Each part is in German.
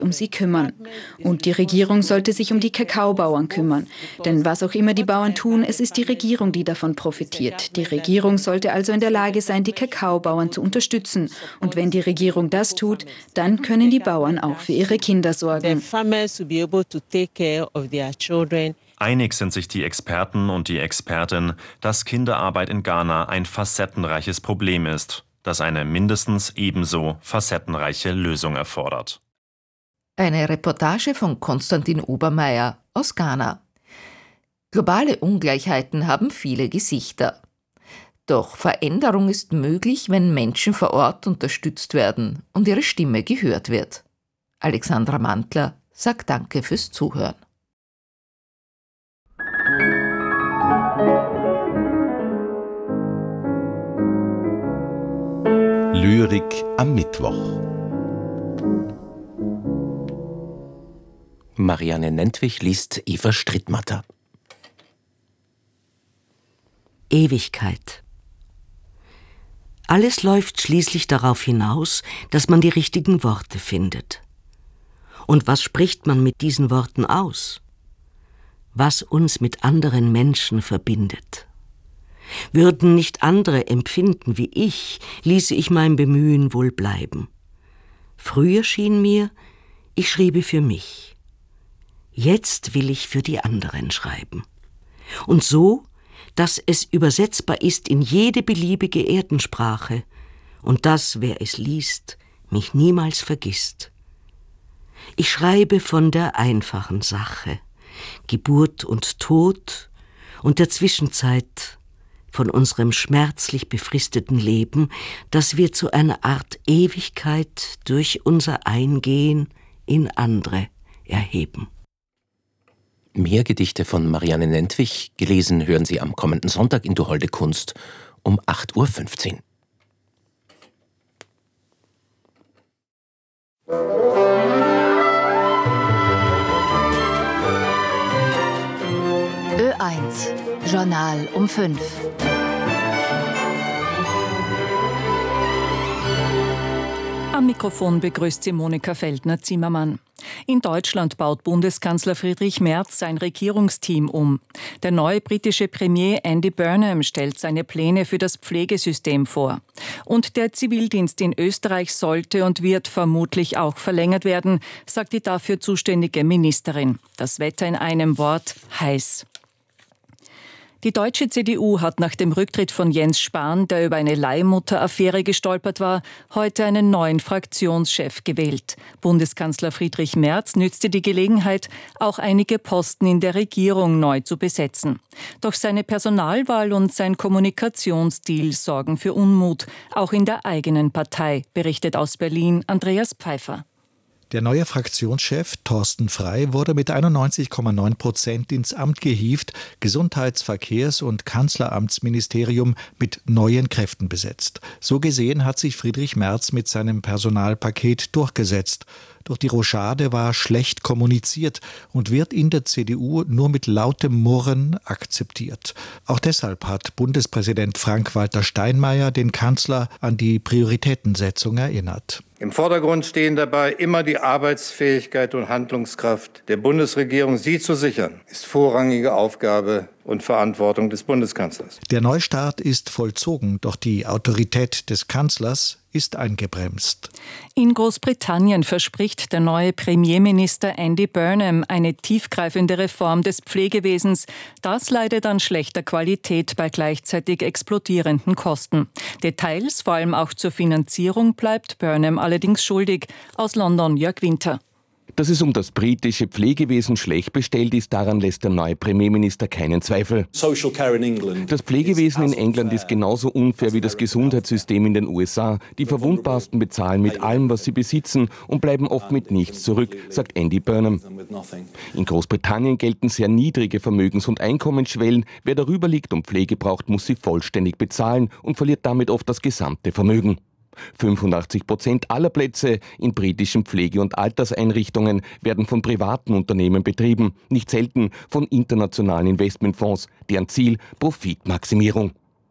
um sie kümmern. Und die Regierung sollte sich um die Kakaobauern kümmern. Denn was auch immer die Bauern tun, es ist die Regierung, die davon profitiert. Die Regierung sollte also in der Lage sein, die Kakaobauern zu unterstützen. Und wenn die Regierung das tut, dann können die Bauern auch für ihre Kinder sorgen. Einig sind sich die Experten und die Expertin, dass Kinderarbeit in Ghana ein facettenreiches Problem ist, das eine mindestens ebenso facettenreiche Lösung erfordert. Eine Reportage von Konstantin Obermeier aus Ghana. Globale Ungleichheiten haben viele Gesichter. Doch Veränderung ist möglich, wenn Menschen vor Ort unterstützt werden und ihre Stimme gehört wird. Alexandra Mantler sagt Danke fürs Zuhören. Lyrik am Mittwoch. Marianne Nentwich liest Eva Strittmatter. Ewigkeit. Alles läuft schließlich darauf hinaus, dass man die richtigen Worte findet. Und was spricht man mit diesen Worten aus? Was uns mit anderen Menschen verbindet. Würden nicht andere empfinden wie ich, ließe ich mein Bemühen wohl bleiben. Früher schien mir, ich schriebe für mich. Jetzt will ich für die anderen schreiben. Und so, dass es übersetzbar ist in jede beliebige Erdensprache und dass, wer es liest, mich niemals vergisst. Ich schreibe von der einfachen Sache, Geburt und Tod und der Zwischenzeit, von unserem schmerzlich befristeten Leben, das wir zu einer Art Ewigkeit durch unser Eingehen in andere erheben. Mehr Gedichte von Marianne Nentwich, gelesen hören Sie am kommenden Sonntag in Du holde Kunst um 8:15 Uhr. Ö1 Journal um 5. Am Mikrofon begrüßt sie Monika Feldner-Zimmermann. In Deutschland baut Bundeskanzler Friedrich Merz sein Regierungsteam um. Der neue britische Premier Andy Burnham stellt seine Pläne für das Pflegesystem vor. Und der Zivildienst in Österreich sollte und wird vermutlich auch verlängert werden, sagt die dafür zuständige Ministerin. Das Wetter in einem Wort: heiß. Die deutsche CDU hat nach dem Rücktritt von Jens Spahn, der über eine Leihmutter-Affäre gestolpert war, heute einen neuen Fraktionschef gewählt. Bundeskanzler Friedrich Merz nützte die Gelegenheit, auch einige Posten in der Regierung neu zu besetzen. Doch seine Personalwahl und sein Kommunikationsstil sorgen für Unmut, auch in der eigenen Partei, berichtet aus Berlin Andreas Pfeiffer. Der neue Fraktionschef Thorsten Frey wurde mit 91,9% ins Amt gehievt, Gesundheits-, Verkehrs- und Kanzleramtsministerium mit neuen Kräften besetzt. So gesehen hat sich Friedrich Merz mit seinem Personalpaket durchgesetzt. Doch die Rochade war schlecht kommuniziert und wird in der CDU nur mit lautem Murren akzeptiert. Auch deshalb hat Bundespräsident Frank-Walter Steinmeier den Kanzler an die Prioritätensetzung erinnert. Im Vordergrund stehen dabei immer die Arbeitsfähigkeit und Handlungskraft der Bundesregierung. Sie zu sichern, ist vorrangige Aufgabe und Verantwortung des Bundeskanzlers. Der Neustart ist vollzogen, doch die Autorität des Kanzlers ist eingebremst. In Großbritannien verspricht der neue Premierminister Andy Burnham eine tiefgreifende Reform des Pflegewesens. Das leidet an schlechter Qualität bei gleichzeitig explodierenden Kosten. Details, vor allem auch zur Finanzierung, bleibt Burnham allerdings schuldig. Aus London Jörg Winter. Dass es um das britische Pflegewesen schlecht bestellt ist, daran lässt der neue Premierminister keinen Zweifel. Das Pflegewesen in England ist genauso unfair wie das Gesundheitssystem in den USA. Die Verwundbarsten bezahlen mit allem, was sie besitzen und bleiben oft mit nichts zurück, sagt Andy Burnham. In Großbritannien gelten sehr niedrige Vermögens- und Einkommensschwellen. Wer darüber liegt und Pflege braucht, muss sie vollständig bezahlen und verliert damit oft das gesamte Vermögen. 85% aller Plätze in britischen Pflege- und Alterseinrichtungen werden von privaten Unternehmen betrieben, nicht selten von internationalen Investmentfonds, deren Ziel Profitmaximierung.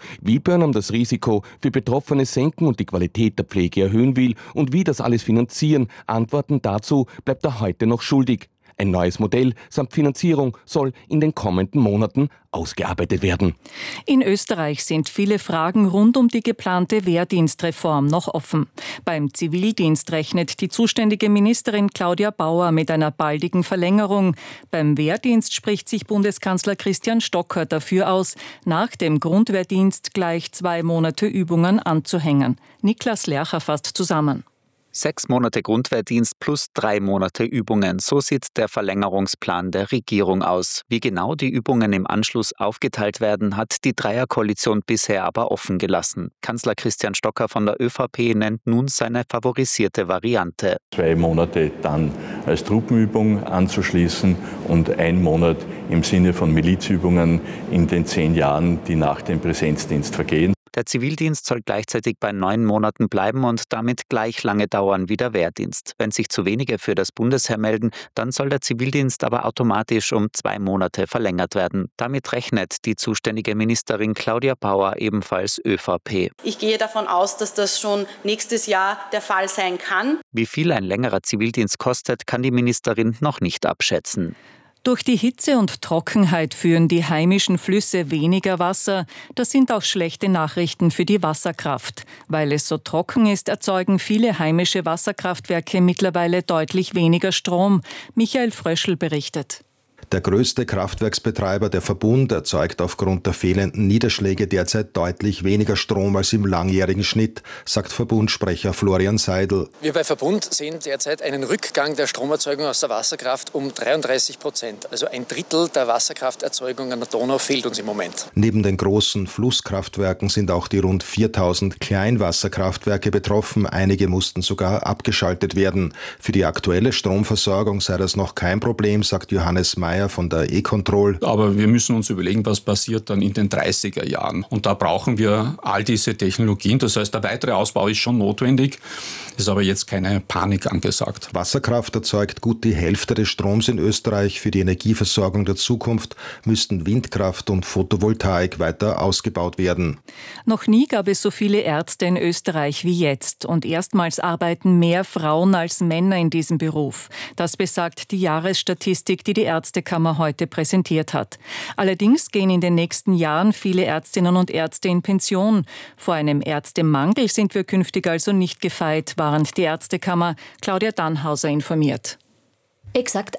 Wie Burnham das Risiko für Betroffene senken und die Qualität der Pflege erhöhen will und wie das alles finanzieren, Antworten dazu bleibt er heute noch schuldig. Ein neues Modell samt Finanzierung soll in den kommenden Monaten ausgearbeitet werden. In Österreich sind viele Fragen rund um die geplante Wehrdienstreform noch offen. Beim Zivildienst rechnet die zuständige Ministerin Claudia Bauer mit einer baldigen Verlängerung. Beim Wehrdienst spricht sich Bundeskanzler Christian Stocker dafür aus, nach dem Grundwehrdienst gleich 2 Monate Übungen anzuhängen. Niklas Lercher fasst zusammen. 6 Monate Grundwehrdienst plus 3 Monate Übungen. So sieht der Verlängerungsplan der Regierung aus. Wie genau die Übungen im Anschluss aufgeteilt werden, hat die Dreierkoalition bisher aber offen gelassen. Kanzler Christian Stocker von der ÖVP nennt nun seine favorisierte Variante. 2 Monate dann als Truppenübung anzuschließen und 1 Monat im Sinne von Milizübungen in den 10 Jahren, die nach dem Präsenzdienst vergehen. Der Zivildienst soll gleichzeitig bei 9 Monaten bleiben und damit gleich lange dauern wie der Wehrdienst. Wenn sich zu wenige für das Bundesheer melden, dann soll der Zivildienst aber automatisch um 2 Monate verlängert werden. Damit rechnet die zuständige Ministerin Claudia Bauer, ebenfalls ÖVP. Ich gehe davon aus, dass das schon nächstes Jahr der Fall sein kann. Wie viel ein längerer Zivildienst kostet, kann die Ministerin noch nicht abschätzen. Durch die Hitze und Trockenheit führen die heimischen Flüsse weniger Wasser. Das sind auch schlechte Nachrichten für die Wasserkraft. Weil es so trocken ist, erzeugen viele heimische Wasserkraftwerke mittlerweile deutlich weniger Strom. Michael Fröschl berichtet. Der größte Kraftwerksbetreiber, der Verbund, erzeugt aufgrund der fehlenden Niederschläge derzeit deutlich weniger Strom als im langjährigen Schnitt, sagt Verbundsprecher Florian Seidel. Wir bei Verbund sehen derzeit einen Rückgang der Stromerzeugung aus der Wasserkraft um 33%. Also 1/3 der Wasserkrafterzeugung an der Donau fehlt uns im Moment. Neben den großen Flusskraftwerken sind auch die rund 4000 Kleinwasserkraftwerke betroffen. Einige mussten sogar abgeschaltet werden. Für die aktuelle Stromversorgung sei das noch kein Problem, sagt Johannes Mayer von der E-Control. Aber wir müssen uns überlegen, was passiert dann in den 30er Jahren. Und da brauchen wir all diese Technologien. Das heißt, der weitere Ausbau ist schon notwendig, ist aber jetzt keine Panik angesagt. Wasserkraft erzeugt gut die Hälfte des Stroms in Österreich. Für die Energieversorgung der Zukunft müssten Windkraft und Photovoltaik weiter ausgebaut werden. Noch nie gab es so viele Ärzte in Österreich wie jetzt. Und erstmals arbeiten mehr Frauen als Männer in diesem Beruf. Das besagt die Jahresstatistik, die Ärztekammer heute präsentiert hat. Allerdings gehen in den nächsten Jahren viele Ärztinnen und Ärzte in Pension. Vor einem Ärztemangel sind wir künftig also nicht gefeit, warnt die Ärztekammer. Claudia Dannhauser informiert. Exakt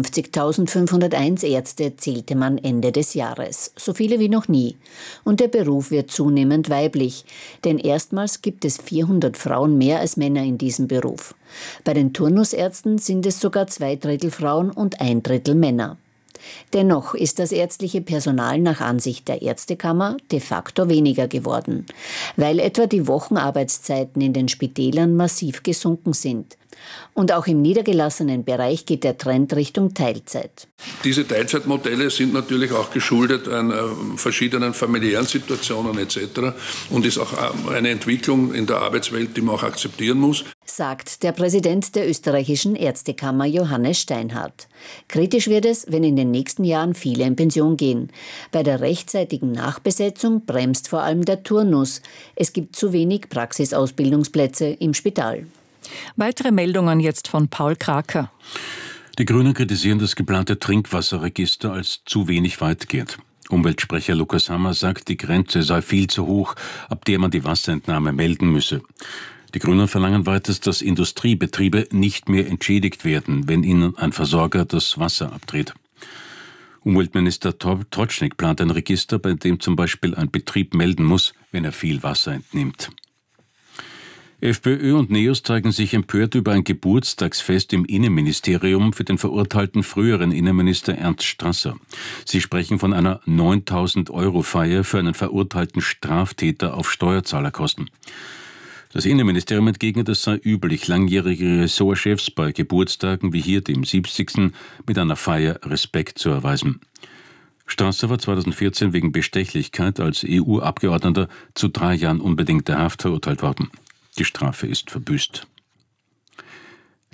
51.501 Ärzte zählte man Ende des Jahres. So viele wie noch nie. Und der Beruf wird zunehmend weiblich. Denn erstmals gibt es 400 Frauen mehr als Männer in diesem Beruf. Bei den Turnusärzten sind es sogar 2/3 Frauen und 1/3 Männer. Dennoch ist das ärztliche Personal nach Ansicht der Ärztekammer de facto weniger geworden, weil etwa die Wochenarbeitszeiten in den Spitälern massiv gesunken sind. Und auch im niedergelassenen Bereich geht der Trend Richtung Teilzeit. Diese Teilzeitmodelle sind natürlich auch geschuldet an verschiedenen familiären Situationen etc. und ist auch eine Entwicklung in der Arbeitswelt, die man auch akzeptieren muss. Sagt der Präsident der österreichischen Ärztekammer Johannes Steinhardt. Kritisch wird es, wenn in den nächsten Jahren viele in Pension gehen. Bei der rechtzeitigen Nachbesetzung bremst vor allem der Turnus. Es gibt zu wenig Praxisausbildungsplätze im Spital. Weitere Meldungen jetzt von Paul Kraker. Die Grünen kritisieren das geplante Trinkwasserregister als zu wenig weitgehend. Umweltsprecher Lukas Hammer sagt, die Grenze sei viel zu hoch, ab der man die Wasserentnahme melden müsse. Die Grünen verlangen weiters, dass Industriebetriebe nicht mehr entschädigt werden, wenn ihnen ein Versorger das Wasser abdreht. Umweltminister Tocznik plant ein Register, bei dem zum Beispiel ein Betrieb melden muss, wenn er viel Wasser entnimmt. FPÖ und NEOS zeigen sich empört über ein Geburtstagsfest im Innenministerium für den verurteilten früheren Innenminister Ernst Strasser. Sie sprechen von einer 9.000-Euro-Feier für einen verurteilten Straftäter auf Steuerzahlerkosten. Das Innenministerium entgegnet, es sei üblich, langjährige Ressortchefs bei Geburtstagen wie hier dem 70. mit einer Feier Respekt zu erweisen. Strasser war 2014 wegen Bestechlichkeit als EU-Abgeordneter zu 3 Jahren unbedingter Haft verurteilt worden. Die Strafe ist verbüßt.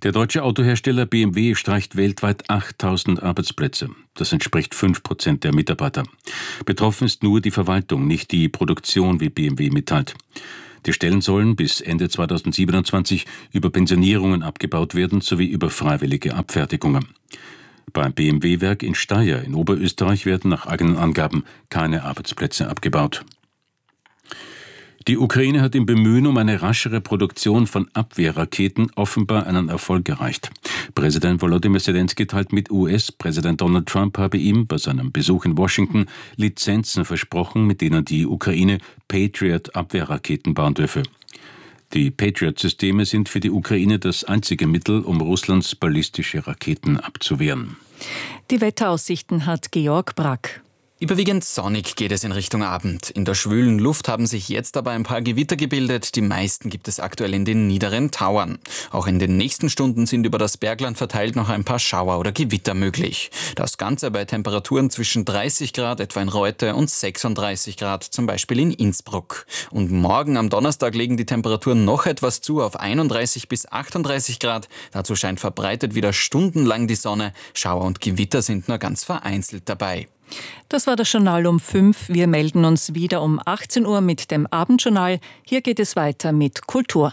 Der deutsche Autohersteller BMW streicht weltweit 8.000 Arbeitsplätze. Das entspricht 5% der Mitarbeiter. Betroffen ist nur die Verwaltung, nicht die Produktion, wie BMW mitteilt. Die Stellen sollen bis Ende 2027 über Pensionierungen abgebaut werden, sowie über freiwillige Abfertigungen. Beim BMW-Werk in Steyr in Oberösterreich werden nach eigenen Angaben keine Arbeitsplätze abgebaut. Die Ukraine hat im Bemühen um eine raschere Produktion von Abwehrraketen offenbar einen Erfolg erreicht. Präsident Volodymyr Zelensky teilt mit, US-Präsident Donald Trump habe ihm bei seinem Besuch in Washington Lizenzen versprochen, mit denen die Ukraine Patriot-Abwehrraketen bauen dürfe. Die Patriot-Systeme sind für die Ukraine das einzige Mittel, um Russlands ballistische Raketen abzuwehren. Die Wetteraussichten hat Georg Brack. Überwiegend sonnig geht es in Richtung Abend. In der schwülen Luft haben sich jetzt aber ein paar Gewitter gebildet. Die meisten gibt es aktuell in den niederen Tauern. Auch in den nächsten Stunden sind über das Bergland verteilt noch ein paar Schauer oder Gewitter möglich. Das Ganze bei Temperaturen zwischen 30 Grad etwa in Reute und 36 Grad zum Beispiel in Innsbruck. Und morgen am Donnerstag legen die Temperaturen noch etwas zu auf 31 bis 38 Grad. Dazu scheint verbreitet wieder stundenlang die Sonne. Schauer und Gewitter sind nur ganz vereinzelt dabei. Das war das Journal um 5. Wir melden uns wieder um 18 Uhr mit dem Abendjournal. Hier geht es weiter mit Kultur.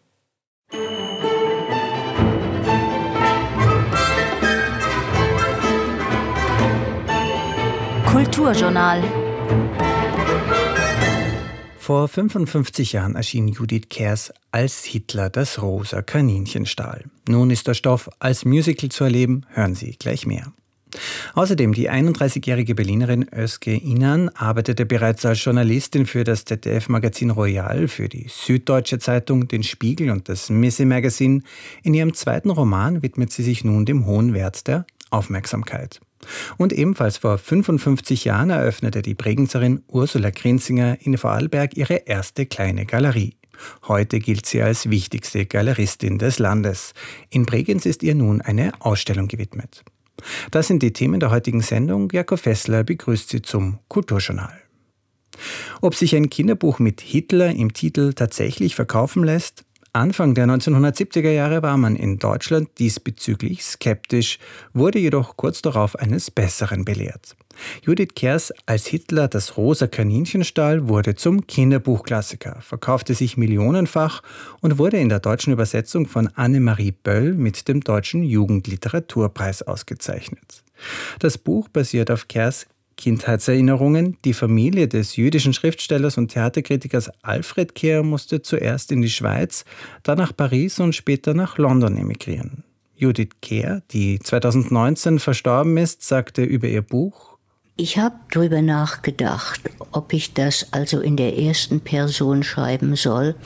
Kulturjournal. Vor 55 Jahren erschien Judith Kerrs Als Hitler das rosa Kaninchen stahl. Nun ist der Stoff als Musical zu erleben, hören Sie gleich mehr. Außerdem die 31-jährige Berlinerin Özge Inan arbeitete bereits als Journalistin für das ZDF-Magazin Royal, für die Süddeutsche Zeitung, den Spiegel und das Messe Magazine. In ihrem zweiten Roman widmet sie sich nun dem hohen Wert der Aufmerksamkeit. Und ebenfalls vor 55 Jahren eröffnete die Bregenzerin Ursula Grinzinger in Vorarlberg ihre erste kleine Galerie. Heute gilt sie als wichtigste Galeristin des Landes. In Bregenz ist ihr nun eine Ausstellung gewidmet. Das sind die Themen der heutigen Sendung. Jakob Fessler begrüßt Sie zum Kulturjournal. Ob sich ein Kinderbuch mit Hitler im Titel tatsächlich verkaufen lässt? Anfang der 1970er Jahre war man in Deutschland diesbezüglich skeptisch, wurde jedoch kurz darauf eines Besseren belehrt. Judith Kerrs Als Hitler das rosa Kaninchen stahl wurde zum Kinderbuchklassiker, verkaufte sich millionenfach und wurde in der deutschen Übersetzung von Annemarie Böll mit dem Deutschen Jugendliteraturpreis ausgezeichnet. Das Buch basiert auf Kerrs Kindheitserinnerungen. Die Familie des jüdischen Schriftstellers und Theaterkritikers Alfred Kehr musste zuerst in die Schweiz, dann nach Paris und später nach London emigrieren. Judith Kehr, die 2019 verstorben ist, sagte über ihr Buch: Ich habe darüber nachgedacht, ob ich das also in der ersten Person schreiben soll.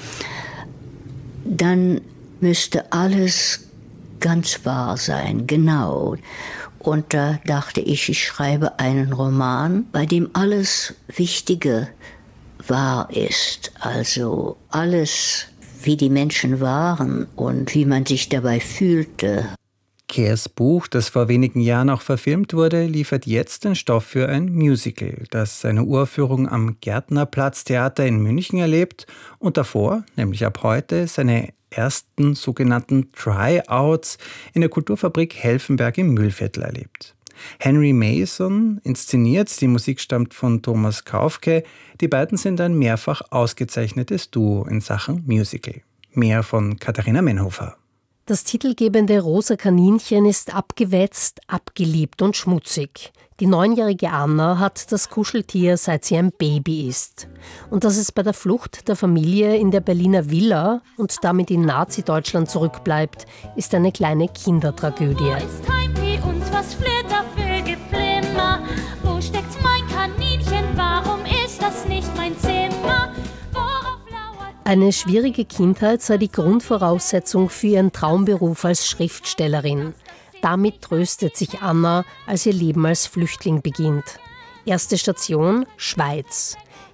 Dann müsste alles ganz wahr sein, genau. Und da dachte ich, ich schreibe einen Roman, bei dem alles Wichtige wahr ist. Also alles, wie die Menschen waren und wie man sich dabei fühlte. Kehrs Buch, das vor wenigen Jahren auch verfilmt wurde, liefert jetzt den Stoff für ein Musical, das seine Uraufführung am Gärtnerplatztheater in München erlebt und davor, nämlich ab heute, seine ersten sogenannten Tryouts in der Kulturfabrik Helfenberg im Mühlviertel erlebt. Henry Mason inszeniert, die Musik stammt von Thomas Kaufke. Die beiden sind ein mehrfach ausgezeichnetes Duo in Sachen Musical. Mehr von Katharina Menhofer. Das titelgebende rosa Kaninchen ist abgewetzt, abgeliebt und schmutzig. Die 9-jährige Anna hat das Kuscheltier, seit sie ein Baby ist. Und dass es bei der Flucht der Familie in der Berliner Villa und damit in Nazi-Deutschland zurückbleibt, ist eine kleine Kindertragödie. Wo ist Heimweh und was flirrt da für Geflimmer? Wo steckt mein Kaninchen? Warum ist das nicht mein Zimmer? Eine schwierige Kindheit sei die Grundvoraussetzung für ihren Traumberuf als Schriftstellerin. Damit tröstet sich Anna, als ihr Leben als Flüchtling beginnt. Erste Station: Schweiz.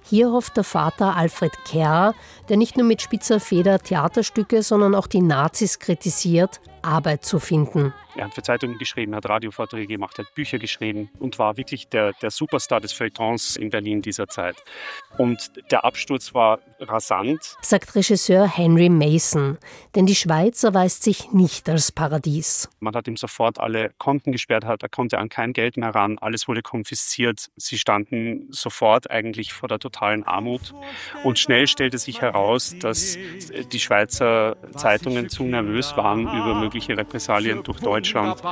Hier hofft der Vater Alfred Kerr, der nicht nur mit spitzer Feder Theaterstücke, sondern auch die Nazis kritisiert, Arbeit zu finden. Er hat für Zeitungen geschrieben, hat Radiovorträge gemacht, hat Bücher geschrieben und war wirklich der Superstar des Feuilletons in Berlin dieser Zeit. Und der Absturz war rasant, sagt Regisseur Henry Mason, denn die Schweiz erweist sich nicht als Paradies. Man hat ihm sofort alle Konten gesperrt, er konnte an kein Geld mehr ran, alles wurde konfisziert. Sie standen sofort eigentlich vor der totalen Armut. Und schnell stellte sich heraus, dass die Schweizer Zeitungen zu nervös waren über mögliche Repressalien durch Deutschland